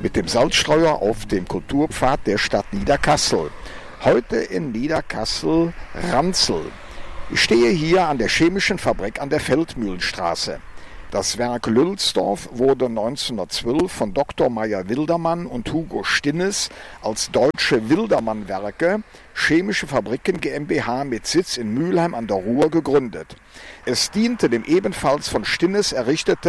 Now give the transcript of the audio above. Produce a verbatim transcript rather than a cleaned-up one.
mit dem Salzstreuer auf dem Kulturpfad der Stadt Niederkassel. Heute in Niederkassel Ranzel. Ich stehe hier an der chemischen Fabrik an der Feldmühlenstraße. Das Werk Lülsdorf wurde neunzehnhundertzwölf von Doktor Meyer-Wildermann und Hugo Stinnes als Deutsche Wildermann-Werke, Chemische Fabriken GmbH mit Sitz in Mülheim an der Ruhr gegründet. Es diente dem ebenfalls von Stinnes errichteten